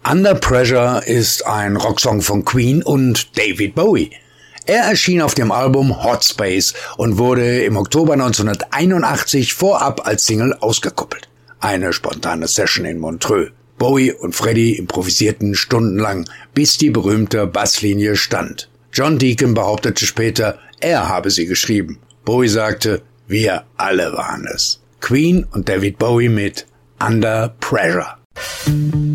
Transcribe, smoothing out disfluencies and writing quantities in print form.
Under Pressure ist ein Rocksong von Queen und David Bowie. Er erschien auf dem Album Hot Space und wurde im Oktober 1981 vorab als Single ausgekoppelt. Eine spontane Session in Montreux. Bowie und Freddie improvisierten stundenlang, bis die berühmte Basslinie stand. John Deacon behauptete später, er habe sie geschrieben. Bowie sagte, wir alle waren es. Queen und David Bowie mit Under Pressure.